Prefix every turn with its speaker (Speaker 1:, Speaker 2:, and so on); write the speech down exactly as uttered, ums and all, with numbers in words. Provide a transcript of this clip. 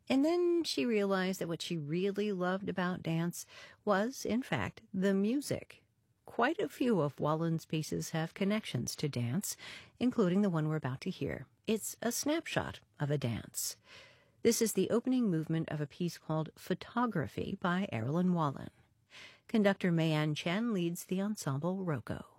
Speaker 1: And then she realized that what she really loved about dance was, in fact, the music. Quite a few of Wallen's pieces have connections to dance, including the one we're about to hear. It's a snapshot of a dance. This is the opening movement of a piece called Photography by Erilyn Wallen. Conductor Mayan Chen leads the ensemble Roko.